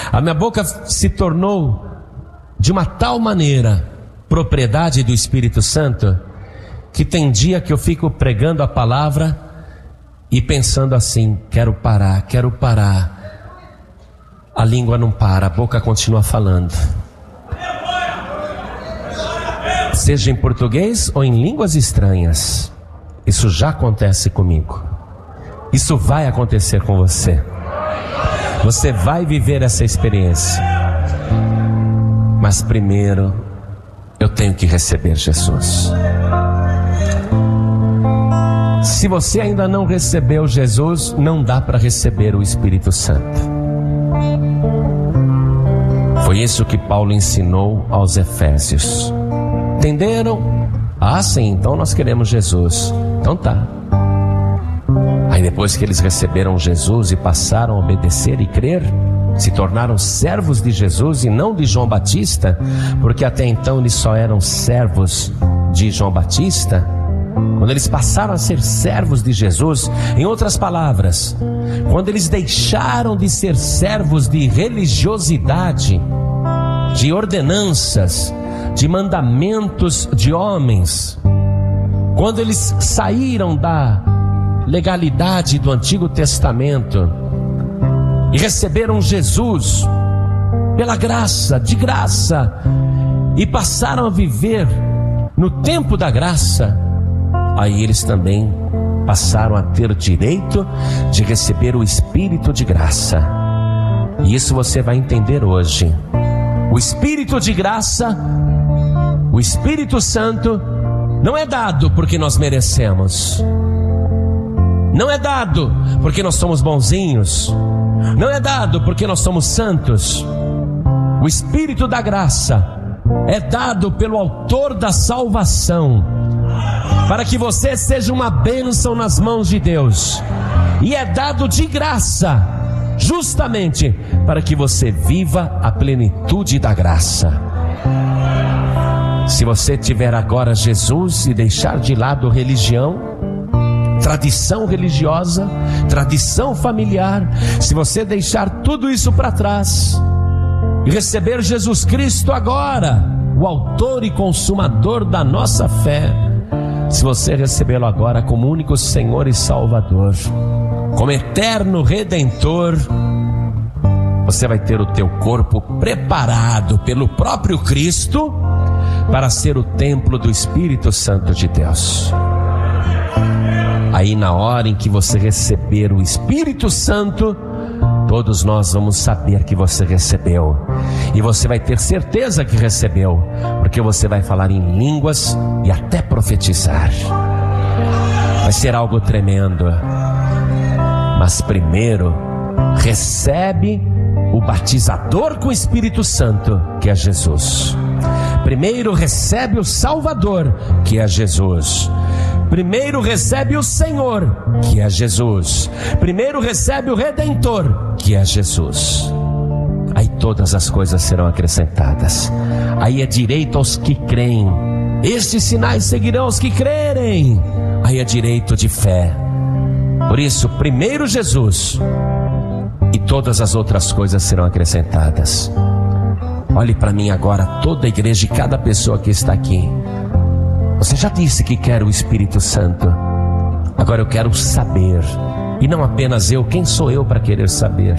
A minha boca se tornou de uma tal maneira propriedade do Espírito Santo, que tem dia que eu fico pregando a palavra e pensando assim: quero parar. A língua não para, a boca continua falando, seja em português ou em línguas estranhas. Isso já acontece comigo, isso vai acontecer com você. Você vai viver essa experiência, mas primeiro eu tenho que receber Jesus. Se você ainda não recebeu Jesus, não dá para receber o Espírito Santo. Foi isso que Paulo ensinou aos Efésios. Entenderam? Ah, sim, então nós queremos Jesus. Então tá. Aí depois que eles receberam Jesus e passaram a obedecer e crer, se tornaram servos de Jesus e não de João Batista, porque até então eles só eram servos de João Batista. Quando eles passaram a ser servos de Jesus, em outras palavras, quando eles deixaram de ser servos de religiosidade, de ordenanças, de mandamentos de homens, quando eles saíram da legalidade do Antigo Testamento e receberam Jesus pela graça, de graça, e passaram a viver no tempo da graça, aí eles também passaram a ter direito de receber o Espírito de graça. E isso você vai entender hoje. O Espírito de graça, o Espírito Santo, não é dado porque nós merecemos, não é dado porque nós somos bonzinhos, não é dado porque nós somos santos. O Espírito da graça é dado pelo autor da salvação, para que você seja uma bênção nas mãos de Deus, e é dado de graça, justamente para que você viva a plenitude da graça. Se você tiver agora Jesus e deixar de lado religião, tradição religiosa, tradição familiar, se você deixar tudo isso para trás e receber Jesus Cristo agora, o autor e consumador da nossa fé, se você recebê-lo agora como único Senhor e Salvador, como eterno Redentor, você vai ter o teu corpo preparado pelo próprio Cristo para ser o templo do Espírito Santo de Deus. Aí na hora em que você receber o Espírito Santo, todos nós vamos saber que você recebeu, e você vai ter certeza que recebeu, porque você vai falar em línguas e até profetizar. Vai ser algo tremendo. Mas primeiro, recebe o batizador com o Espírito Santo, que é Jesus. Primeiro recebe o Salvador, que é Jesus. Primeiro recebe o Senhor, que é Jesus. Primeiro recebe o Redentor, que é Jesus. Aí todas as coisas serão acrescentadas. Aí é direito aos que creem. Estes sinais seguirão aos que crerem. Aí é direito de fé. Por isso, primeiro Jesus, e todas as outras coisas serão acrescentadas. Olhe para mim agora, toda a igreja e cada pessoa que está aqui. Você já disse que quer o Espírito Santo. Agora eu quero saber, e não apenas eu. Quem sou eu para querer saber?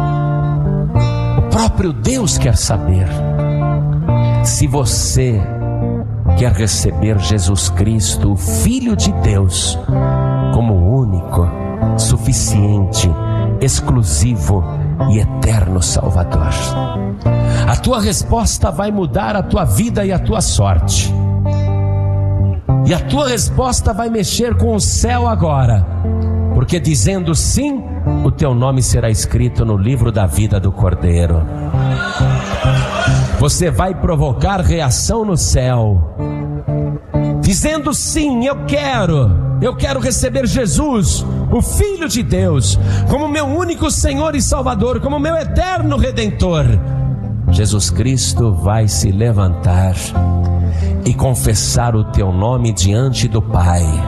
O próprio Deus quer saber. Se você quer receber Jesus Cristo, o Filho de Deus, como único, suficiente, exclusivo e eterno Salvador, a tua resposta vai mudar a tua vida e a tua sorte. E a tua resposta vai mexer com o céu agora, porque dizendo sim, o teu nome será escrito no livro da vida do Cordeiro. Você vai provocar reação no céu, dizendo sim, eu quero receber Jesus, o Filho de Deus, como meu único Senhor e Salvador, como meu eterno Redentor. Jesus Cristo vai se levantar e confessar o teu nome diante do Pai.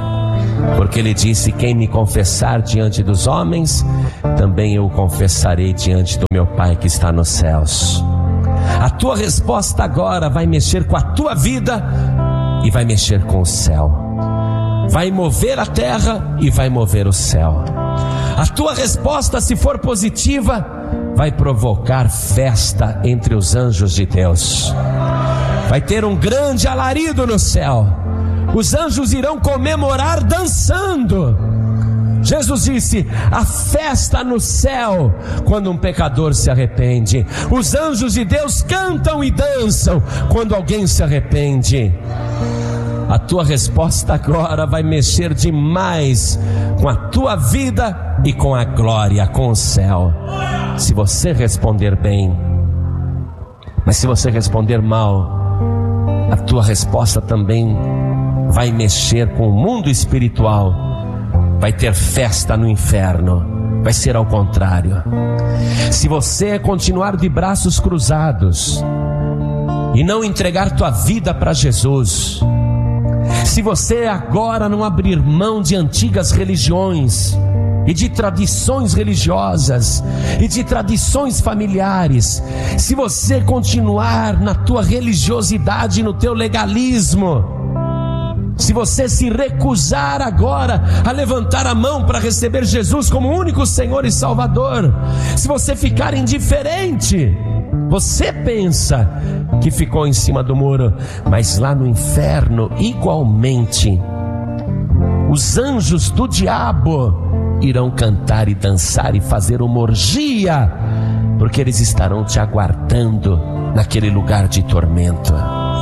porque ele disse: quem me confessar diante dos homens, também eu o confessarei diante do meu Pai que está nos céus. A tua resposta agora vai mexer com a tua vida e vai mexer com o céu, vai mover a terra e vai mover o céu. A tua resposta, se for positiva, vai provocar festa entre os anjos de Deus. Vai ter um grande alarido no céu. Os anjos irão comemorar dançando. Jesus disse: a festa no céu quando um pecador se arrepende. Os anjos de Deus cantam e dançam quando alguém se arrepende. A tua resposta agora vai mexer demais com a tua vida e com a glória, com o céu, se você responder bem. Mas se você responder mal, a tua resposta também vai mexer com o mundo espiritual. Vai ter festa no inferno. Vai ser ao contrário. Se você continuar de braços cruzados e não entregar tua vida para Jesus, se você agora não abrir mão de antigas religiões e de tradições religiosas e de tradições familiares, se você continuar na tua religiosidade, no teu legalismo, se você se recusar agora a levantar a mão para receber Jesus como único Senhor e Salvador, se você ficar indiferente, você pensa que ficou em cima do muro, mas lá no inferno, igualmente, os anjos do diabo irão cantar e dançar e fazer uma orgia, porque eles estarão te aguardando naquele lugar de tormento.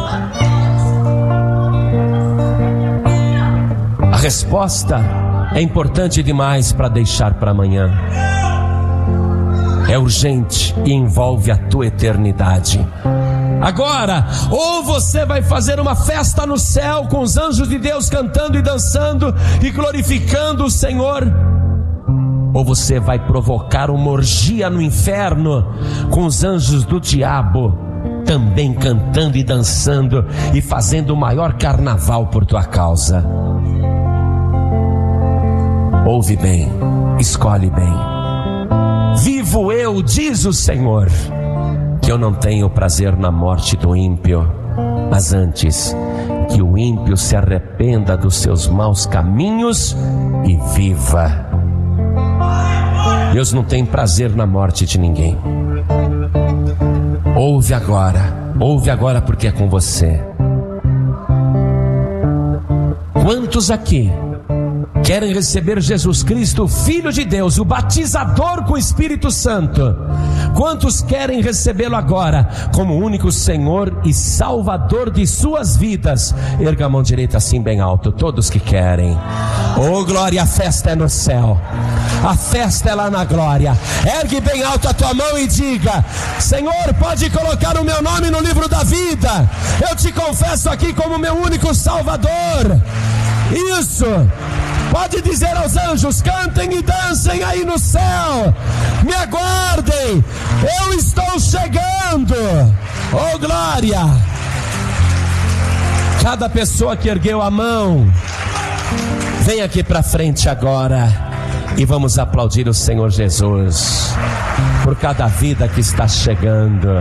A resposta é importante demais para deixar para amanhã. É urgente e envolve a tua eternidade. Agora, ou você vai fazer uma festa no céu com os anjos de Deus cantando e dançando e glorificando o Senhor, ou você vai provocar uma orgia no inferno com os anjos do diabo também cantando e dançando e fazendo o maior carnaval por tua causa. Ouve bem, escolhe bem. Vivo eu, diz o Senhor, que eu não tenho prazer na morte do ímpio, mas antes que o ímpio se arrependa dos seus maus caminhos e viva. Deus não tem prazer na morte de ninguém. Ouve agora porque é com você. Quantos aqui querem receber Jesus Cristo, o Filho de Deus, o batizador com o Espírito Santo? Quantos querem recebê-lo agora como único Senhor e Salvador de suas vidas? Erga a mão direita assim bem alto, todos que querem. Oh glória, a festa é no céu, a festa é lá na glória. Ergue bem alto a tua mão e diga: Senhor, pode colocar o meu nome no livro da vida. Eu te confesso aqui como meu único Salvador. Isso. Pode dizer aos anjos: cantem e dancem aí no céu, me aguardem, eu estou chegando. Oh glória. Cada pessoa que ergueu a mão, vem aqui para frente agora e vamos aplaudir o Senhor Jesus por cada vida que está chegando.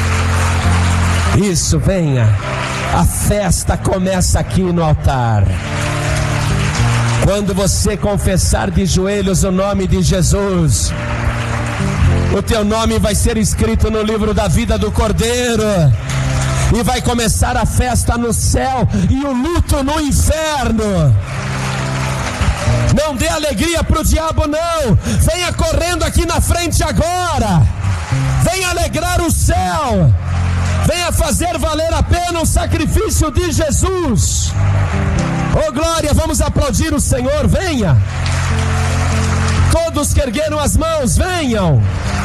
Isso, venha. A festa começa aqui no altar. Quando você confessar de joelhos o nome de Jesus, o teu nome vai ser escrito no livro da vida do Cordeiro, e vai começar a festa no céu e o luto no inferno. Não dê alegria para o diabo, não. Venha correndo aqui na frente agora. Venha alegrar o céu. Venha fazer valer a pena o sacrifício de Jesus. Oh glória, vamos aplaudir o Senhor, venha. Todos que ergueram as mãos, venham.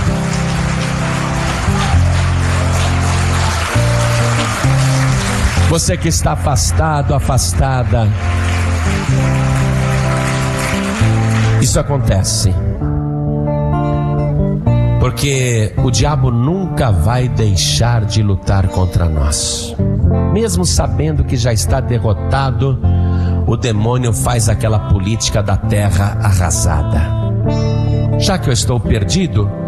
Você que está afastado, afastada, isso acontece porque o diabo nunca vai deixar de lutar contra nós. Mesmo sabendo que já está derrotado, o demônio faz aquela política da terra arrasada. Já que eu estou perdido,